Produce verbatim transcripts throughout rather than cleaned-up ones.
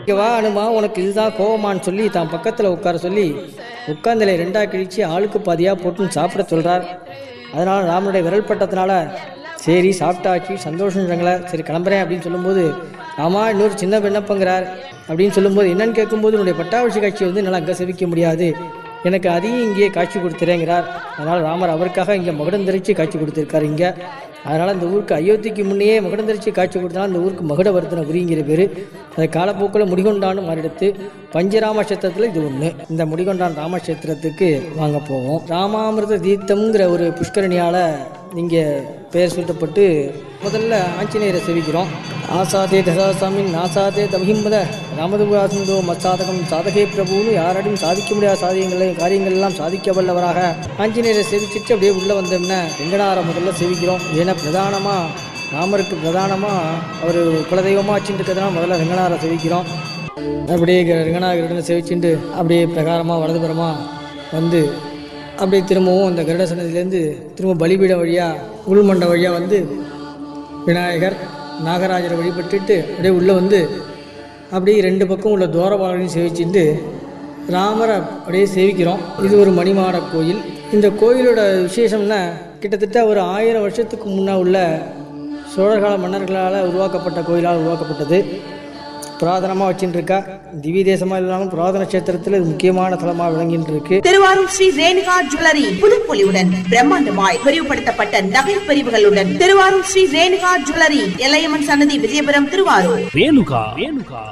இங்கே வா அனுமா, உனக்கு இதுதான் கோவமான்னு சொல்லி தான் பக்கத்தில் உட்கார சொல்லி உட்கார்ந்தலை ரெண்டாக கிழிச்சு ஆளுக்கு பாதியாக போட்டுன்னு சாப்பிட சொல்கிறார். அதனால் ராமனுடைய விரல் பட்டத்தினால சரி சாப்பிட்டாச்சு சந்தோஷங்கிறங்கள, சரி கிளம்புறேன் அப்படின்னு சொல்லும்போது ராமா இன்னொரு சின்ன விண்ணப்பங்கிறார். அப்படின்னு சொல்லும்போது என்னன்னு கேட்கும்போது என்னுடைய பட்டாபிஷ காட்சி வந்து என்னால் அங்கே செவிக்க முடியாது, எனக்கு அதையும் இங்கேயே காட்சி கொடுத்துறேங்கிறார். அதனால் ராமர் அவருக்காக இங்கே மகுடந்தரிச்சு காட்சி கொடுத்துருக்காரு இங்கே. அதனால் அந்த ஊருக்கு அயோத்திக்கு முன்னையே மகுடந்தரிச்சு காட்சி கொடுத்தாலும் அந்த ஊருக்கு மகுடவர்த்தன புரிங்கிற பேர். அது காலப்போக்கில் முடிகொண்டான்னு மாறிடுத்து. பஞ்சராமக்ஷேத்திரத்தில் இது ஒன்று. இந்த முடிகொண்டான் ராமக்ஷேத்திரத்துக்கு வாங்க போவோம். ராமாமிர்த தீர்த்தம்ங்கிற ஒரு புஷ்கரணியால் இங்கே பெயர் சூட்டப்பட்டு முதல்ல ஆஞ்சநேயரை செவிக்கிறோம். ஆசாதே தசாசாமின் நாசாதே தமஹிம்பத ராமதுபாசந்தோ மத்சாதகம் சாதகே பிரபுன்னு யாராலையும் சாதிக்க முடியாத சாதியங்களை காரியங்கள் எல்லாம் சாதிக்க வல்லவராக ஆஞ்சநேயரை செவிச்சிட்டு அப்படியே உள்ளே வந்தோம்னா ரெங்கனாரை முதல்ல செவிக்கிறோம். ஏன்னா பிரதானமாக ராமருக்கு பிரதானமாக அவர் குலதெய்வமாக வச்சுட்டு இருக்கிறதுனால முதல்ல ரெங்கனாரை செவிக்கிறோம். அப்படியே ரெங்கநாதர்கிட்ட செவிச்சுட்டு அப்படியே பிரகாரமாக வலதுபுறமாக வந்து அப்படியே திரும்பவும் அந்த கருட சன்னதியிலேருந்து திரும்ப பலிபீடம் வழியாக உள்மண்ட வழியாக வந்து விநாயகர் நாகராஜரை வழிபட்டுட்டு அப்படியே உள்ளே வந்து அப்படியே ரெண்டு பக்கம் உள்ள துவாரபாலனையும் சேவிச்சுட்டு ராமரை அப்படியே சேவிக்கிறோம். இது ஒரு மணிமாட கோயில். இந்த கோயிலோட விசேஷம்னா கிட்டத்தட்ட ஒரு ஆயிரம் வருஷத்துக்கு முன்னே உள்ள சோழர்கால மன்னர்களால் உருவாக்கப்பட்ட கோயிலால் உருவாக்கப்பட்டது. புராதனமாக வச்சுட்டு இருக்கா. திவ்ய தேசமா இல்லாமல் புராதன கஷேத்திரத்தில் இது முக்கியமான தலமாக விளங்கிட்டு இருக்கு. திருவாரூர் ஸ்ரீ ரேணுகா ஜுவல்லரி புதுப்பொலிவுடன் பிரம்மாண்டமாய் விரிவுபடுத்தப்பட்ட நகை பிரிவுகளுடன் திருவாரூர் ஸ்ரீ ரேணுகா ஜுவல்லரி, எல்லையம்மன் சன்னதி, விஜயபுரம், திருவாரூர். ரேணுகா ரேணுகா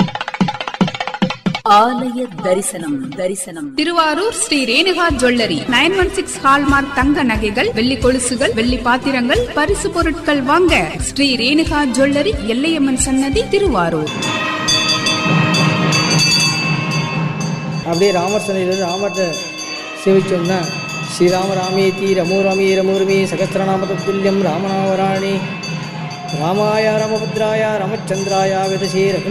ஆலய தரிசனம் தரிசனம் Thiruvarur Sri Renuka jewellery nine one six hallmark தங்க நகைகள், வெள்ளி கொலுசுகள், வெள்ளி பாத்திரங்கள், பரிசு பொருட்கள் வாங்க ஸ்ரீ ரேணுகா ஜுவல்லரி, எல்லையம்மன் சன்னதி, திருவாரூர். அப்படியே ராமர் சன்னதியிலிருந்து ராமர்கிட்ட சேவிச்சோம்னா ஸ்ரீராம ராமேதி ரமோ ராமே ரமோரமே சகஸ்திரநாம துல்லியம் ராமநாவராணி ராமாய ராமபத்ராய ராமச்சந்திராய விதசே